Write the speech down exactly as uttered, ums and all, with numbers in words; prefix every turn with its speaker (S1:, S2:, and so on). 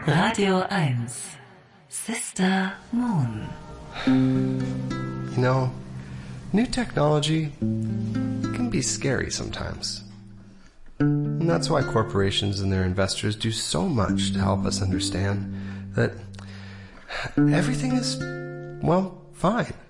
S1: Radio eins. Sister Moon.
S2: You know, new technology can be scary sometimes. And that's why corporations and their investors do so much to help us understand that everything is, well, fine.